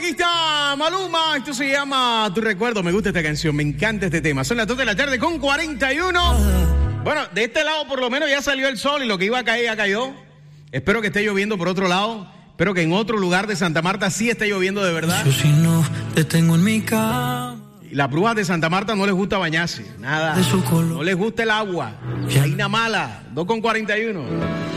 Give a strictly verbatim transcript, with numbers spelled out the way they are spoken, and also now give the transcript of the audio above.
Aquí está Maluma, esto se llama Tu Recuerdo. Me gusta esta canción, me encanta este tema. Son las dos de la tarde con cuarenta y uno. Bueno, de este lado por lo menos ya salió el sol y lo que iba a caer ya cayó. Espero que esté lloviendo por otro lado. Espero que en otro lugar de Santa Marta sí esté lloviendo de verdad. Yo si no te tengo en mi cama. Y las brujas de Santa Marta no les gusta bañarse, nada. De su color. No les gusta el agua. Reina mala, dos con cuarenta y uno.